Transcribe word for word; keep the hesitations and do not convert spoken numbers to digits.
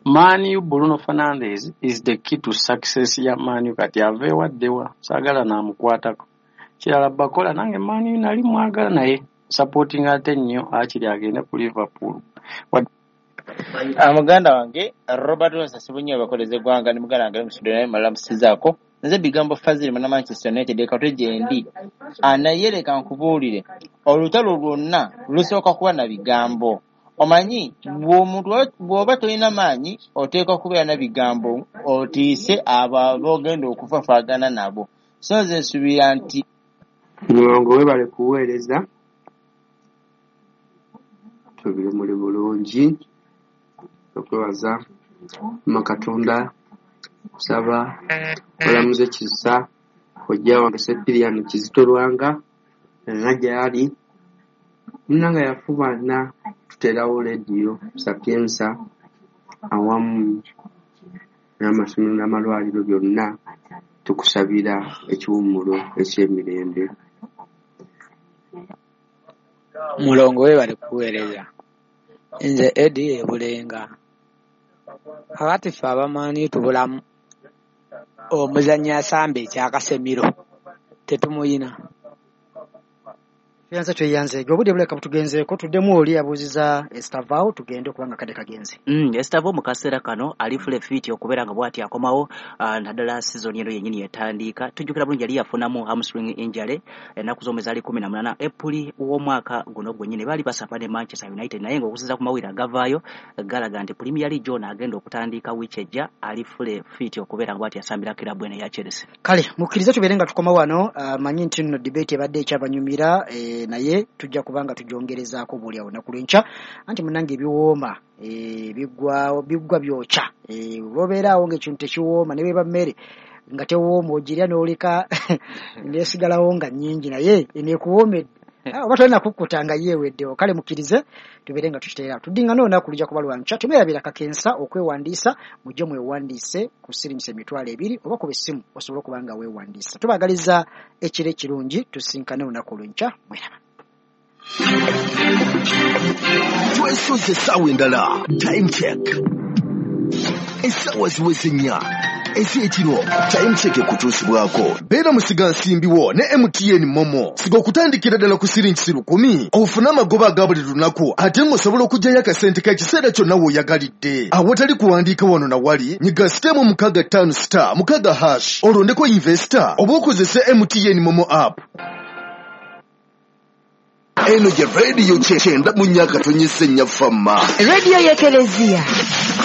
Manu Bruno Fernandes is the key to success ya Manu kati avewa dewa sagala na mukwatako kirala bakola nange Manu nali mwagala naye supporting ate nnyo akiri agenda ku Liverpool. Amuganda wange Robert Nsasibunye bakoleze gwanga ni muganda wange musudde mala musizako nze bigambo Fazil mana Manchester United ekatoje ndi anayeleka nkubulire olutalo lwonna lusooka kuba na bigambo omanyi bw'omuntu bw'oba tolina maanyi oteekwa kubeera na bigambo otiise abo boogenda okufafaagana nabo so nze nsuubira nti mulongo we bale kuweereza tubire muli bulungi okwebaza makatonda kusaba olamuze kisa hojja wange Sepiriano Kizitolwanga najali nanga yafubana tuterawo radio Sapienza awamu n'amasomero n'amalwaliro byonna tukusabira ekiwummulo eky'emirembe. Mulongo we bali kuweereza nze Eddie Bulenga abati fe abamanyi tubulamu omuzanyi asambe ekyakasemiro tetumuyina Fianza tweyanze gobudde buleka butugenzeeko tuddemu oli yabuuziza Estavao tugende okubanga kade kagenze. Mm, Estavao mu kaseera kano ali fule fit okubeera nga bw'ati akomawo uh, naddala season eno yennyini yetandika tujjukira bulungi yali yafunamu hamstring injury ennaku z'omwezi ali kumi na munaana April w'omwaka guno gwennyini baali basapa ne Manchester United naye ng'okusinziira ku mawulire agavaayo galaga nti Premier League ono agenda okutandika wiiki ejja ali fule fit okubeera nga bw'ati asambira kilabu eno eya Chelsea. Kale mukkirize tubeere nga tukoma wano uh, manyi nti nno debate ebadde ekyabanyumira eh, naye tujja kubanga tujongerezaako buli awo naku lwenkya anti munange ebiwooma e, bigwa bigwa byokya e, obeera awo ng'ekintu tekiwooma ne beba mmere nga tewooma ogirya n'oleka neesigalawo nga nnyingi naye eneekuwoomedde oba tolina kukkuta nga yeeweddewo. Kale mukkirize tubeere nga tukiteera tuddingana olunaku lujja kuba lwa nkya tumwerabira kakensa okwewandiisa mujje mwewandiise ku siringisa emitwalo ebiri oba ku bessimu osobole okuba nga weewandiisa. Tubagaliza ekiro ekirungi tusinkane olunaku lwenkya mweraba. Twesoze essaawa endala time check essaawa ziweze nnya ez'ekiro time check ekutuusibwako beera musiga nsimbiwo ne M T N Momo siga okutandikira ddala ku siringisi lukumi ofune amagoba aga buli lunaku ate ng'osobola okugyayo akasente k'ekiseera kyonna w'oyagalidde awatali kuwandiika wano na wali nyiga sitemu mukaaga ttaano star mukaaga hash olondeko investor oba okozese M T N Momo app. Eno gye radio kyenda mu nnyaka tonyese nnya famma radio y'Ekelezia